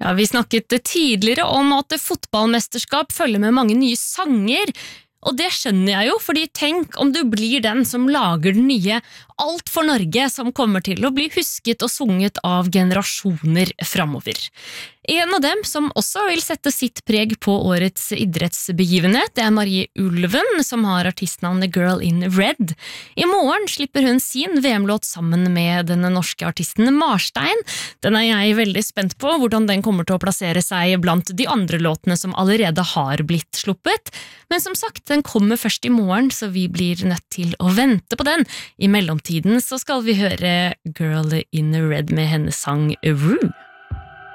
Ja, vi snakket tidligere om at fotballmesterskap følger med mange nye sanger, og det skjønner jeg jo, fordi tenk om du blir den som lager den nye Alt for Norge, som kommer til å bli husket og sunget av generasjoner fremover. En av dem som også vil sette sitt preg på årets idrettsbegivenhet, det Marie Ulven, som har artistnavnet Girl in Red. I morgen slipper hun sin VM-låt sammen med den norske artisten Marstein. Den jeg veldig spent på, hvordan den kommer til å plassere seg blant de andre låtene som allerede har blitt sluppet. Men som sagt, den kommer først i morgen, så vi blir nødt til å vente på den. I mellomtiden så skal vi høre Girl in Red med hennes sang Rue.